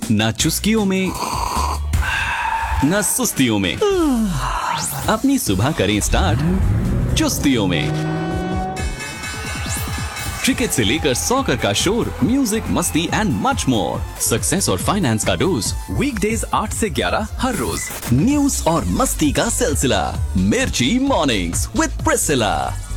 ना चुस्कियों में ना सुस्तियों में, अपनी सुबह करें स्टार्ट चुस्तियों में। क्रिकेट से लेकर सॉकर का शोर, म्यूजिक, मस्ती एंड मच मोर। सक्सेस और फाइनेंस का डोज, वीकडेज 8 से 11 हर रोज। न्यूज और मस्ती का सिलसिला, मिर्ची मॉर्निंग्स विद प्रिसिला।